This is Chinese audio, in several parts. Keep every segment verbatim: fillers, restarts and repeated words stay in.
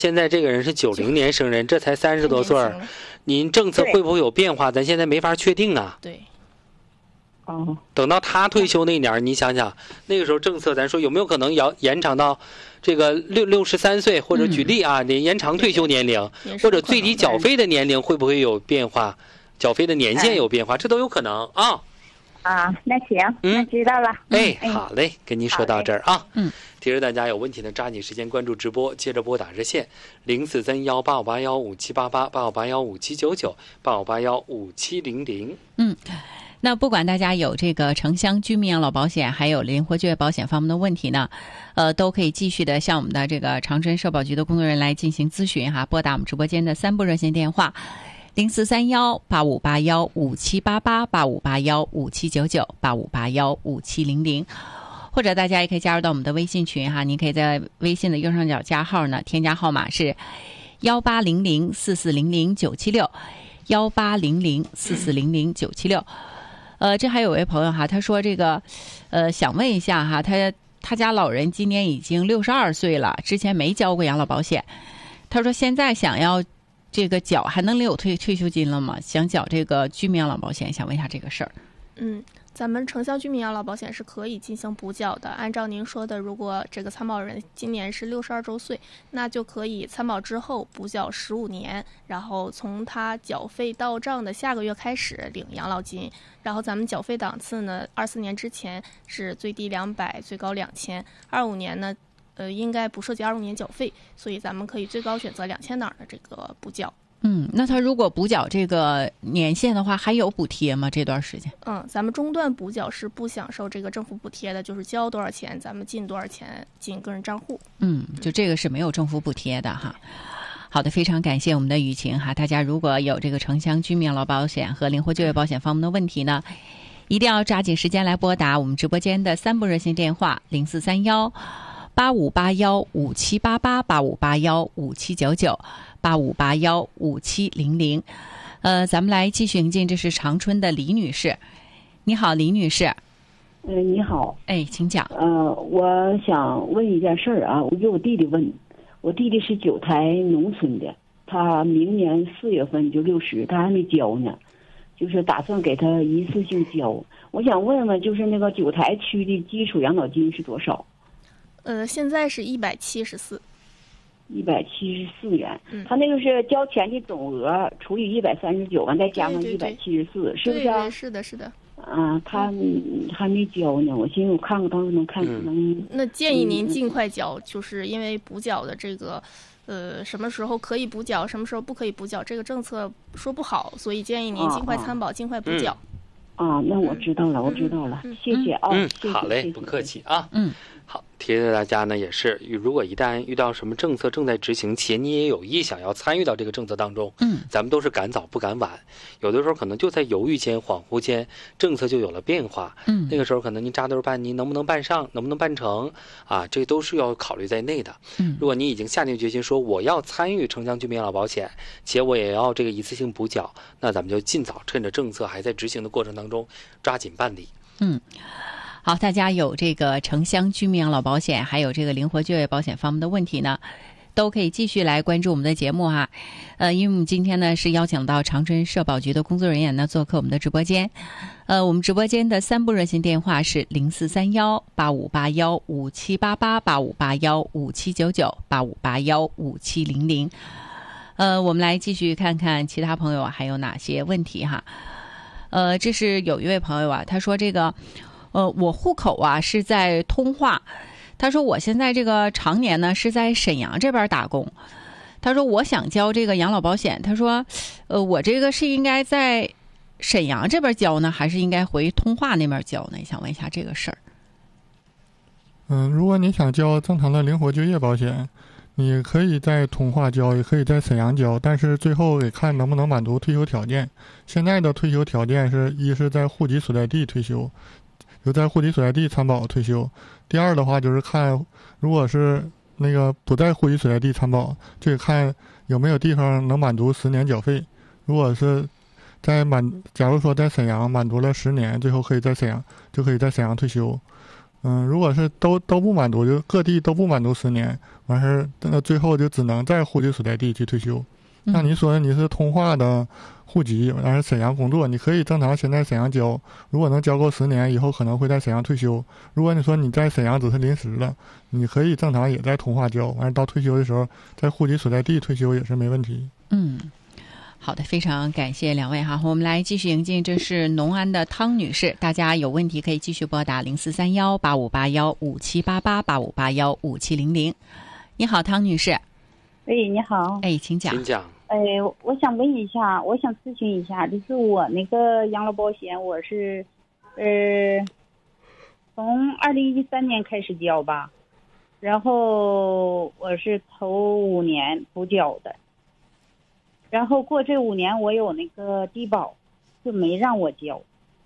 现在这个人是九零年生人，这才三十多岁儿，您政策会不会有变化？咱现在没法确定啊。 对。 哦。 等到他退休那年，你想想，那个时候政策，咱说有没有可能要延长到这个六六十三岁，或者举例啊，你、嗯、延长退休年龄，或者最低缴费的年龄会不会有变化？缴费的年限有变化，这都有可能啊。 啊，那行，嗯，那知道了。 哎，好嘞，跟您说到这儿啊。嗯，提示大家有问题呢，抓紧时间关注直播，接着拨打热线零四三幺八五八幺五七八八八五八幺五七九九八五八幺五七零零。 嗯。那不管大家有这个城乡居民养老保险还有灵活就业保险方面的问题呢，呃，都可以继续的向我们的这个长春社保局的工作人员来进行咨询哈，拨打我们直播间的三部热线电话零四三幺八五八幺五七八八八五八幺五七九九八五八幺五七零零，或者大家也可以加入到我们的微信群哈，您可以在微信的右上角加号呢，添加号码是幺八零零四四零零九七六幺八零零四四零零九七六。呃，这还有位朋友哈，他说这个，呃，想问一下哈，他他家老人今年已经六十二岁了，之前没交过养老保险，他说现在想要这个缴还能领有退退休金了吗？想缴这个居民养老保险，想问一下这个事儿。 嗯，咱们城乡居民养老保险是可以进行补缴的。按照您说的，如果这个参保人今年是六十二周岁，那就可以参保之后补缴十五年，然后从他缴费到账的下个月开始领养老金。然后咱们缴费档次呢，二四年之前是最低两百，最高两千；二五年呢，呃，应该不涉及二五年缴费，所以咱们可以最高选择两千档的这个补缴。 嗯，那他如果补缴这个年限的话，还有补贴吗？这段时间？ 嗯，咱们中段补缴是不享受这个政府补贴的，就是交多少钱，咱们进多少钱进个人账户。 嗯，就这个是没有政府补贴的哈。好的，非常感谢我们的雨晴哈。大家如果有这个城乡居民养老保险和灵活就业保险方面的问题呢，一定要抓紧时间来拨打我们直播间的三部热线电话零四三幺八五八幺五七八八八五八幺五七九九八五八幺五七零零。呃，咱们来继续迎进，这是长春的李女士。你好，李女士。 嗯、呃，你好。 哎，请讲。 呃，我想问一件事儿啊，我给我弟弟问。我弟弟是九台农村的，他明年四月份就六十，他还没交呢，就是打算给他一次性交。我想问问，就是那个九台区的基础养老金是多少？ 呃，现在是一百七十四。 一百七十四元。嗯，他那个是交钱的总额除以一百三十九，完再加上一百七十四，是不是啊？ 对，是的，是的。 啊，他还没交呢，我寻思我看看到时候能看能。 那建议您尽快交，就是因为补缴的这个，呃，什么时候可以补缴，什么时候不可以补缴，这个政策说不好，所以建议您尽快参保，尽快补缴。 啊，那我知道了，我知道了，谢谢啊。 嗯，好嘞，不客气啊。嗯。好，提醒大家呢，也是如果一旦遇到什么政策正在执行，且你也有意想要参与到这个政策当中，嗯，咱们都是赶早不赶晚，有的时候可能就在犹豫间、恍惚间，政策就有了变化，嗯，那个时候可能您扎堆办，您能不能办上，能不能办成啊，这都是要考虑在内的。嗯，如果你已经下定决心说我要参与城乡居民养老保险，且我也要这个一次性补缴，那咱们就尽早趁着政策还在执行的过程当中，抓紧办理。嗯。 好，大家有这个城乡居民养老保险还有这个灵活就业保险方面的问题呢，都可以继续来关注我们的节目哈。呃，因为我们今天呢是邀请到长春社保局的工作人员呢做客我们的直播间。呃，我们直播间的三部热线电话是零四三幺八五八幺五七八八八五八幺五七九九八五八幺五七零零。呃，我们来继续看看其他朋友还有哪些问题哈。呃，这是有一位朋友啊，他说这个。呃，我户口啊是在通化，他说我现在这个常年呢是在沈阳这边打工，他说我想交这个养老保险，他说，呃，我这个是应该在沈阳这边交呢，还是应该回通化那边交呢？想问一下这个事儿。 嗯，如果你想交正常的灵活就业保险，你可以在通化交，也可以在沈阳交，但是最后得看能不能满足退休条件。现在的退休条件是一是在户籍所在地退休。就在户籍所在地参保退休。第二的话就是看，如果是那个不在户籍所在地参保，就得看有没有地方能满足十年缴费。如果是在满，假如说在沈阳满足了十年，最后可以在沈阳就可以在沈阳退休。 嗯，如果是都都不满足，就各地都不满足十年，完事那最后就只能在户籍所在地去退休。 嗯、 那你说你是通化的户籍，完事沈阳工作，你可以正常先在沈阳交，如果能交够十年，以后可能会在沈阳退休。如果你说你在沈阳只是临时的，你可以正常也在通化交，完事到退休的时候在户籍所在地退休也是没问题。 嗯。好的，非常感谢两位哈，我们来继续迎进，这是农安的汤女士，大家有问题可以继续拨打零四三幺八五八幺五七八八八五八幺五七零零。你好，汤女士。 哎，你好。 哎，请讲。 请讲。 哎，我想问一下，我想咨询一下，就是我那个养老保险，我是，呃，从二零一三年开始交吧，然后我是头五年不交的。然后过这五年我有那个低保，就没让我交。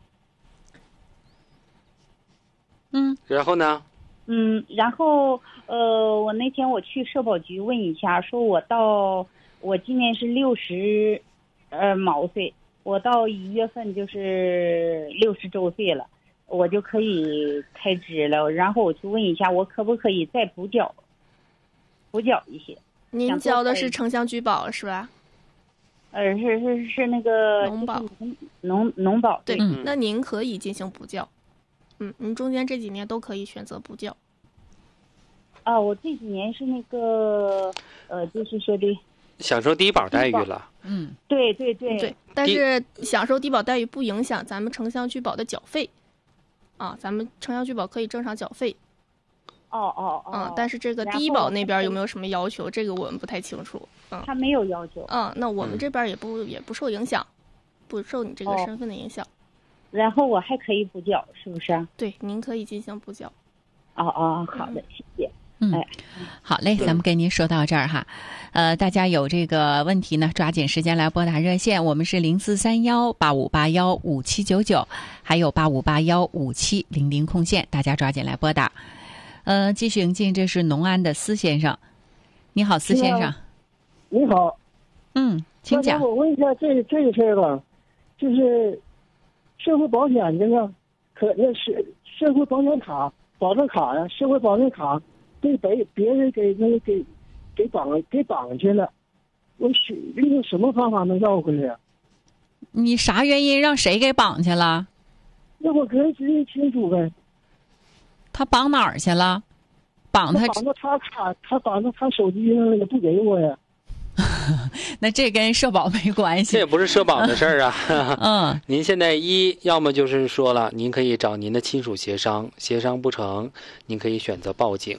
嗯， 然后呢？ 嗯，然后呃，我那天我去社保局问一下，说我到我今年是六十，呃毛岁，我到一月份就是六十周岁了，我就可以开支了。然后我去问一下，我可不可以再补缴，补缴一些？ 您交的是城乡居保是吧？ 呃，是是是那个农保， 农农保对、 嗯， 那您可以进行补缴，嗯，您中间这几年都可以选择补缴。 啊，我这几年是那个呃，就是说的享受低保待遇了， 嗯， 对对对对，但是享受低保待遇不影响咱们城乡居保的缴费，啊，咱们城乡居保可以正常缴费。 哦哦哦， 嗯，但是这个低保那边有没有什么要求？这个我们不太清楚。嗯， 他没有要求。 嗯，那我们这边也不、嗯、也不受影响，不受你这个哦身份的影响。 然后我还可以补缴，是不是？ 对，您可以进行补缴。 哦哦，好的，谢谢。 嗯， 哎， 好嘞，咱们跟您说到这儿哈，呃，大家有这个问题呢，抓紧时间来拨打热线，我们是零四三幺八五八幺五七九九，还有八五八幺五七零零空线，大家抓紧来拨打。呃，继续迎进，这是农安的司先生。你好，司先生。 你好。 嗯，请讲。 我问一下这这个事儿吧，就是社会保险这个，可那是社会保险卡、保证卡呀，社会保险卡被别别人给那个给给绑给绑去了，我是用什么方法能要回来呀？ 你啥原因让谁给绑去了？ 那我跟人直接清楚呗。 他绑哪儿去了？绑他绑到他卡，他绑到他手机上了，也不给我呀。 那这跟社保没关系， 这也不是社保的事儿啊。 嗯， 您现在一要么就是说了，您可以找您的亲属协商，协商不成，您可以选择报警。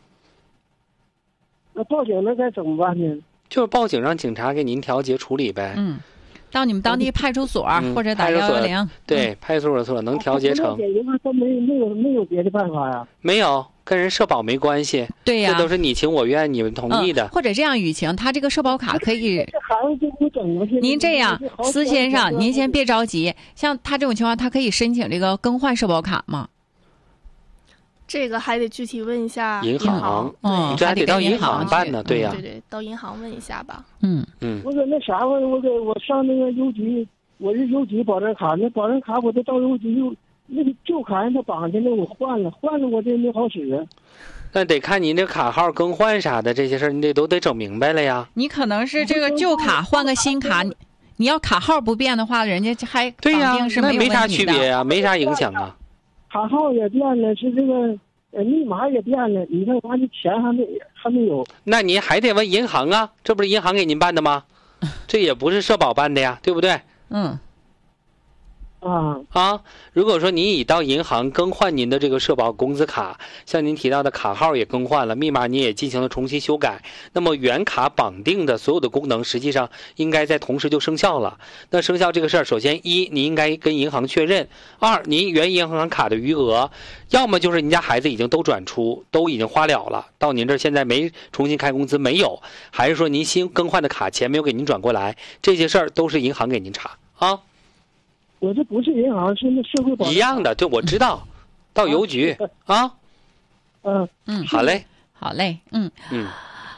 那报警那该怎么办呢？ 就是报警，让警察给您调解处理呗。 嗯。到你们当地派出所、 嗯、 或者打幺幺零， 对，派出所能调节成。 他没没有没有别的办法呀？ 没有，跟人社保没关系。 对呀、 啊，这都是你情我愿，你们同意的。 嗯、或者这样，雨晴，他这个社保卡可以。 这孩子就不整了。 您这样，司先生，您先别着急。像他这种情况，他可以申请这个更换社保卡吗？ 这个还得具体问一下银行， 嗯， 这还得到银行办呢，对呀、 嗯，对对，到银行问一下吧。 嗯嗯， 我搁那啥，我我给我上那个邮局，我是邮局保证卡，那保证卡我都到邮局又那个旧卡让他绑起来，我换了，换了我这没好使。 那得看您这卡号更换啥的这些事儿，你得都得整明白了呀。 你可能是这个旧卡换个新卡，你你要卡号不变的话，人家还对呀， 那没啥区别呀，没啥影响啊。 卡号也变了，是这个。呃，密码也变了，你看完这钱还没还没有。 那您还得问银行啊，这不是银行给您办的吗？这也不是社保办的呀，对不对？ 嗯。 啊啊！如果说您已到银行更换您的这个社保工资卡，像您提到的卡号也更换了，密码你也进行了重新修改，那么原卡绑定的所有的功能实际上应该在同时就生效了。那生效这个事儿，首先一，你应该跟银行确认；二，您原银行卡的余额，要么就是您家孩子已经都转出，都已经花了了，到您这儿现在没重新开工资没有，还是说您新更换的卡钱没有给您转过来，这些事儿都是银行给您查啊。 我这不是银行，是那社会保险一样的，对，我知道，到邮局啊。 嗯嗯， 好嘞， 好嘞，嗯嗯，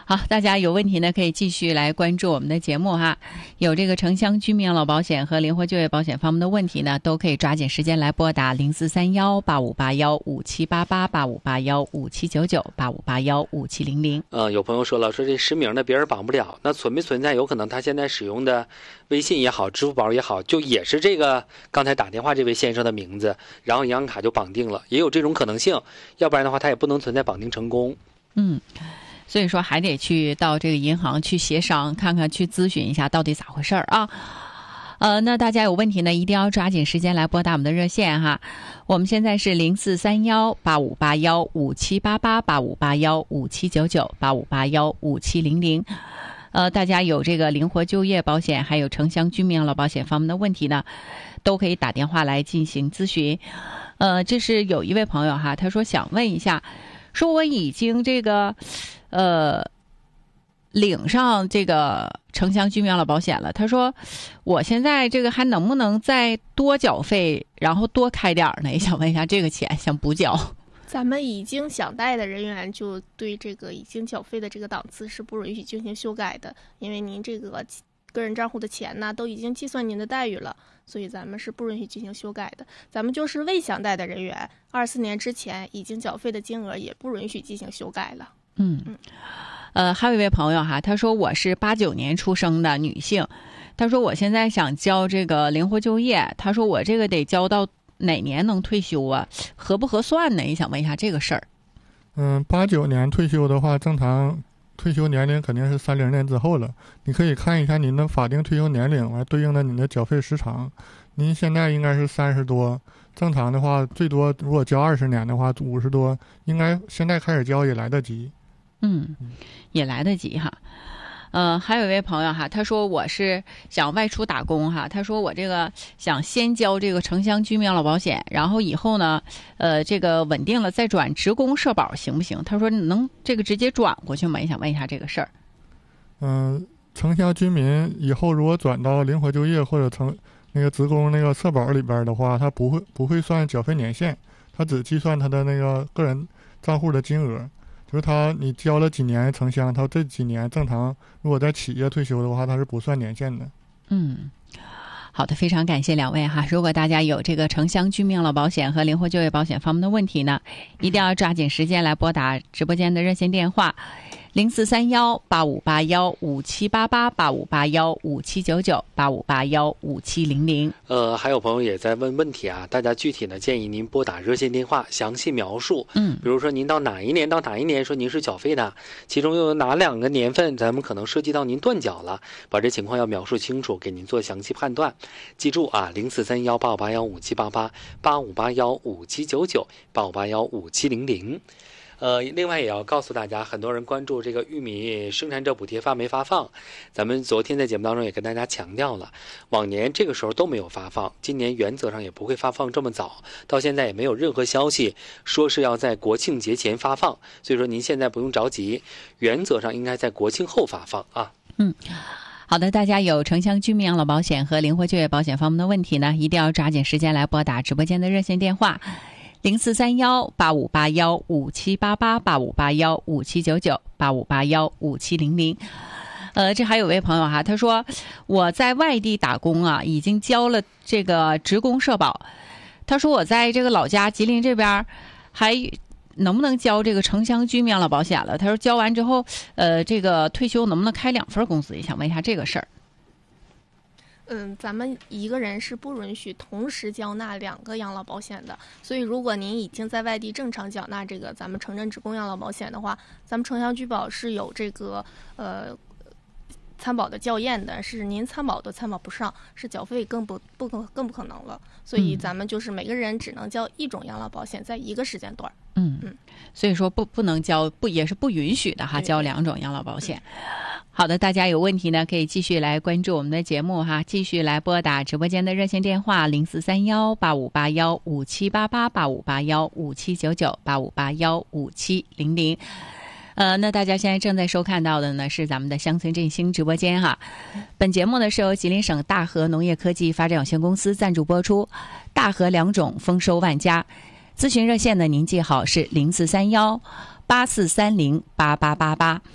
好，大家有问题呢，可以继续来关注我们的节目哈。有这个城乡居民养老保险和灵活就业保险方面的问题呢，都可以抓紧时间来拨打零四三幺八五八幺五七八八八五八幺五七九九八五八幺五七零零。 呃，有朋友说了，说这实名的别人绑不了，那存没存在有可能他现在使用的微信也好，支付宝也好，就也是这个刚才打电话这位先生的名字，然后银行卡就绑定了，也有这种可能性，要不然的话他也不能存在绑定成功。 嗯。所以说还得去到这个银行去协商，看看去咨询一下到底咋回事儿啊。呃，那大家有问题呢，一定要抓紧时间来拨打我们的热线哈。我们现在是零四三幺八五八幺五七八八八五八幺五七九九八五八幺五七零零。呃，大家有这个灵活就业保险，还有城乡居民养老保险方面的问题呢，都可以打电话来进行咨询。呃，这是有一位朋友哈，他说想问一下，说我已经这个。呃，领上这个城乡居民养老保险了。他说，我现在这个还能不能再多缴费，然后多开点呢？也想问一下这个钱，想补缴。 咱们已经享贷的人员就对这个已经缴费的这个档次是不允许进行修改的，因为您这个个人账户的钱呢都已经计算您的待遇了，所以咱们是不允许进行修改的。咱们就是未享贷的人员，二四年之前已经缴费的金额也不允许进行修改了。 嗯，呃，还有一位朋友哈，他说我是八九年出生的女性，他说我现在想交这个灵活就业，他说我这个得交到哪年能退休啊？合不合算呢？也想问一下这个事儿。 嗯，八九年退休的话，正常退休年龄肯定是三零年之后了。你可以看一下您的法定退休年龄，完对应的你的缴费时长。您现在应该是三十多。正常的话，最多如果交二十年的话，五十多，应该现在开始交也来得及。 嗯，也来得及哈。呃，还有一位朋友哈，他说我是想外出打工哈，他说我这个想先交这个城乡居民养老保险，然后以后呢，呃，这个稳定了再转职工社保行不行？他说你能这个直接转过去吗？也想问一下这个事儿。 嗯、呃，城乡居民以后如果转到灵活就业或者城那个职工那个社保里边的话，他不会不会算缴费年限，他只计算他的那个个人账户的金额。就是他你交了几年城乡，他这几年正常如果在企业退休的话，他是不算年限的。 嗯，好的，非常感谢两位哈。如果大家有这个城乡居民养老保险和灵活就业保险方面的问题呢，一定要抓紧时间来拨打直播间的热线电话零四三幺八五八幺五七八八八五八幺五七九九八五八幺五七零零。 呃，还有朋友也在问问题啊，大家具体呢建议您拨打热线电话，详细描述。 嗯， 比如说您到哪一年到哪一年说您是缴费的，其中又有哪两个年份咱们可能涉及到您断缴了，把这情况要描述清楚，给您做详细判断。记住啊，零四三幺八五八幺五七八八八五八幺五七九九八五八幺五七零零。呃，另外也要告诉大家，很多人关注这个玉米生产者补贴发没发放，咱们昨天在节目当中也跟大家强调了，往年这个时候都没有发放，今年原则上也不会发放这么早，到现在也没有任何消息说是要在国庆节前发放，所以说您现在不用着急，原则上应该在国庆后发放啊。 嗯。好的，大家有城乡居民养老保险和灵活就业保险方面的问题呢，一定要抓紧时间来拨打直播间的热线电话零四三幺八五八幺五七八八八五八幺五七九九八五八幺五七零零。呃，这还有位朋友哈，他说我在外地打工啊，已经交了这个职工社保。他说我在这个老家吉林这边还能不能交这个城乡居民养老保险了？他说交完之后，呃，这个退休能不能开两份工资？也想问一下这个事儿。 嗯，咱们一个人是不允许同时交纳两个养老保险的，所以如果您已经在外地正常缴纳这个咱们城镇职工养老保险的话，咱们城乡居保是有这个呃参保的校验的，是您参保都参保不上，是缴费更不不可更不可能了，所以咱们就是每个人只能交一种养老保险，在一个时间段。 嗯嗯，所以说不不能交，不也是不允许的哈，交两种养老保险。好的，大家有问题呢，可以继续来关注我们的节目哈，继续来拨打直播间的热线电话零四三幺八五八幺五七八八八五八幺五七九九八五八幺五七零零。呃，那大家现在正在收看到的呢是咱们的乡村振兴直播间哈。本节目呢是由吉林省大和农业科技发展有限公司赞助播出，大和良种丰收万家。咨询热线呢您记好是零四三幺八四三零八八八八。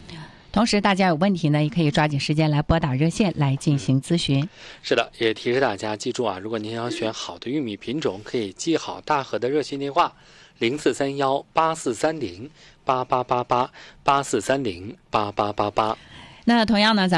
同时大家有问题呢，也可以抓紧时间来拨打热线来进行咨询。 嗯、是的，也提示大家记住啊，如果您要选好的玉米品种，可以记好大河的热线电话零四三幺八四三零八八八八八四三零八八八八。 那同样呢，咱